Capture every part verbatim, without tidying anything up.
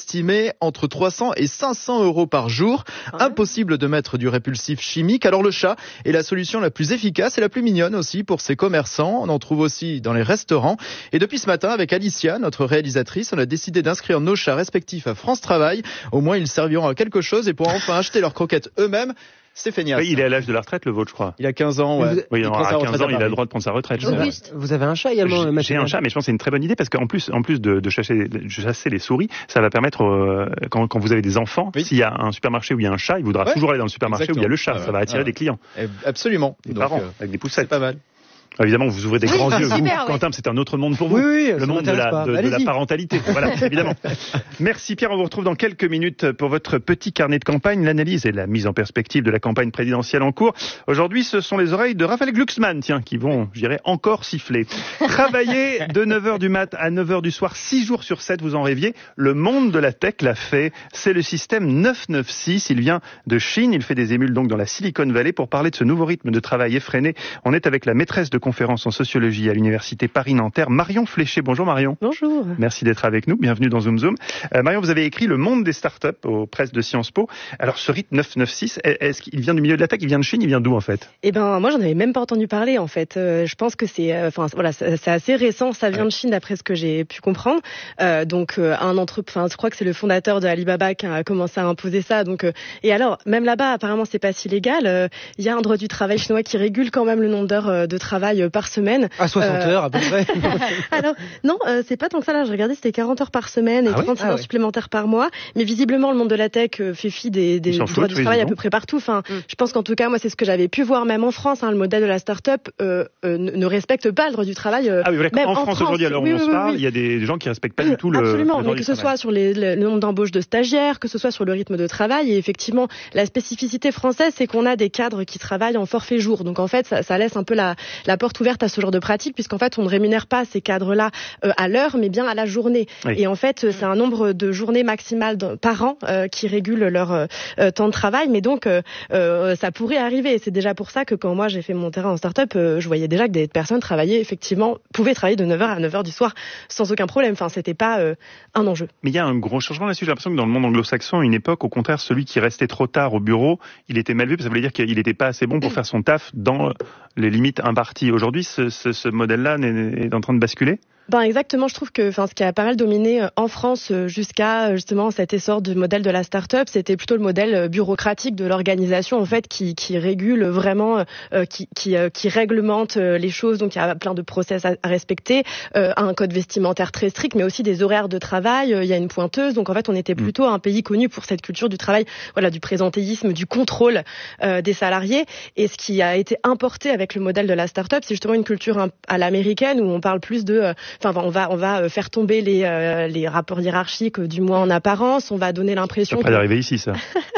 estimé entre trois cents et cinq cents euros par jour. Ouais. Impossible de mettre du répulsif chimique. Alors le chat est la solution la plus efficace et la plus mignonne aussi pour ces commerçants. On en trouve aussi dans les restaurants. Et depuis ce matin, avec Alicia, notre réalisatrice, on a décidé d'inscrire nos chats respectifs à France Travail. Au moins, ils serviront à quelque chose et pourront enfin acheter leurs croquettes eux-mêmes. C'est feignasse. Oui, il est à l'âge de la retraite, le vôtre, je crois. Il a quinze ans, ouais. Oui, il il à quinze ans, il a le droit de prendre sa retraite. Auguste, vous avez un chat également. J'ai, j'ai un chat, mais je pense que c'est une très bonne idée parce qu'en plus, en plus de, de, chasser, de chasser les souris, ça va permettre, euh, quand, quand vous avez des enfants, oui. s'il y a un supermarché où il y a un chat, il voudra ouais. toujours aller dans le supermarché Exactement. où il y a le chat. Ah ouais. Ça va attirer ah ouais. des clients. Absolument. Des Donc, parents, euh, avec des poussettes. C'est pas mal. Évidemment, vous ouvrez des oui, grands yeux. Vous, super, Quentin, oui. c'est un autre monde pour vous. Oui, oui, le monde de la, de, de la parentalité. Voilà, évidemment. Merci Pierre, on vous retrouve dans quelques minutes pour votre petit carnet de campagne, l'analyse et la mise en perspective de la campagne présidentielle en cours. Aujourd'hui, ce sont les oreilles de Raphaël Glucksmann, tiens, qui vont, je dirais, encore siffler. Travailler de neuf heures du mat à neuf heures du soir, six jours sur sept, vous en rêviez. Le monde de la tech l'a fait. C'est le système neuf cent quatre-vingt-six. Il vient de Chine. Il fait des émules donc dans la Silicon Valley. Pour parler de ce nouveau rythme de travail effréné, on est avec la maîtresse de conférence en sociologie à l'université Paris-Nanterre, Marion Fléché. Bonjour Marion. Bonjour. Merci d'être avec nous. Bienvenue dans Zoom Zoom. Euh, Marion, vous avez écrit Le monde des startups aux presses de Sciences Po. Alors ce rythme neuf cent quatre-vingt-six, est-ce qu'il vient du milieu de la tech, il vient de Chine, il vient d'où en fait? Eh ben moi j'en avais même pas entendu parler en fait. Euh, je pense que c'est, enfin euh, voilà, c'est assez récent. Ça vient ouais. de Chine d'après ce que j'ai pu comprendre. Euh, donc euh, un entre, enfin je crois que c'est le fondateur de Alibaba qui a commencé à imposer ça. Donc euh, et alors même là-bas apparemment c'est pas si légal. Il euh, y a un droit du travail chinois qui régule quand même le nombre d'heures euh, de travail euh, par semaine. À soixante euh... heures à peu près. Alors non, euh, c'est pas tant que ça là. Je regardais, c'était quarante heures par semaine et ah trente-six oui ah heures ouais. supplémentaires par mois. Mais visiblement le monde de la tech euh, fait fi des, des du droit du travail à peu près partout. Enfin, mm. je pense qu'en tout cas moi c'est ce que j'avais pu voir même en France. Hein, le modèle de la start-up euh, euh, ne respecte pas le droit du travail. Euh, ah oui, voilà, même en, en France, France aujourd'hui, alors oui, on oui, se oui, parle, oui. il y a des gens qui respectent pas du tout le. Absolument, le droit mais du que ce travail. soit sur les, le, le nombre d'embauches de stagiaires, que ce soit sur le rythme de travail. Et effectivement, la spécificité française, c'est qu'on a des cadres qui travaillent en forfait jour. Donc en fait, ça, ça laisse un peu la, la porte ouverte à ce genre de pratique, puisqu'en fait, on ne rémunère pas ces cadres-là euh, à l'heure, mais bien à la journée. Oui. Et en fait, c'est un nombre de journées maximales par an euh, qui régule leur euh, temps de travail. Mais donc, euh, euh, ça pourrait arriver. Et c'est déjà pour ça que quand moi, j'ai fait mon terrain en start-up, euh, je voyais déjà que des personnes travaillaient effectivement, pouvaient travailler de neuf heures à neuf heures du soir sans aucun problème. Enfin, c'était pas euh, un enjeu. Mais il y a un gros changement là-dessus. J'ai l'impression que dans le monde anglo-saxon, à une époque, au contraire, celui qui restait trop tard au bureau, il était mal vu, parce que ça voulait dire qu'il n'était pas assez bon pour faire son taf dans les limites imparties. Aujourd'hui, ce, ce, ce modèle-là est en train de basculer? Ben exactement, je trouve que enfin ce qui a pas mal dominé en France jusqu'à justement cet essor du modèle de la start-up, c'était plutôt le modèle bureaucratique de l'organisation en fait qui qui régule vraiment euh, qui qui euh, qui réglemente les choses. Donc il y a plein de process à, à respecter, euh, un code vestimentaire très strict mais aussi des horaires de travail, il y a une pointeuse. Donc en fait, on était plutôt un pays connu pour cette culture du travail, voilà, du présentéisme, du contrôle euh, des salariés. Et ce qui a été importé avec le modèle de la start-up, c'est justement une culture à l'américaine où on parle plus de euh, Enfin, on va on va faire tomber les euh, les rapports hiérarchiques du moins en apparence. On va donner l'impression. C'est pas d'arriver ici, ça.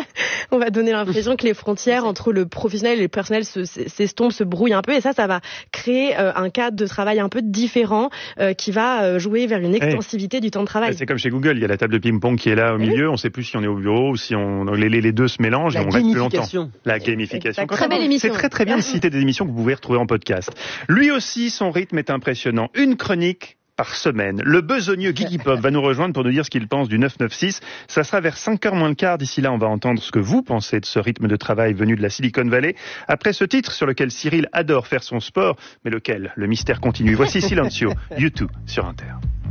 On va donner l'impression que les frontières entre le professionnel et le personnel se, s'estompent, se brouillent un peu. Et ça, ça va créer euh, un cadre de travail un peu différent euh, qui va euh, jouer vers une extensivité hey. du temps de travail. C'est comme chez Google, il y a la table de ping-pong qui est là au milieu. On ne sait plus si on est au bureau ou si on les, les deux se mélangent la et on reste plus longtemps. La gamification. Très belle émission. C'est très très bien de citer des émissions que vous pouvez retrouver en podcast. Lui aussi, son rythme est impressionnant. Une chronique par semaine. Le besogneux Guigui Pop va nous rejoindre pour nous dire ce qu'il pense du neuf cent quatre-vingt-six. Ça sera vers cinq heures moins le quart. D'ici là, on va entendre ce que vous pensez de ce rythme de travail venu de la Silicon Valley. Après ce titre sur lequel Cyril adore faire son sport, mais lequel? Le mystère continue. Voici Silencio, U deux sur Inter.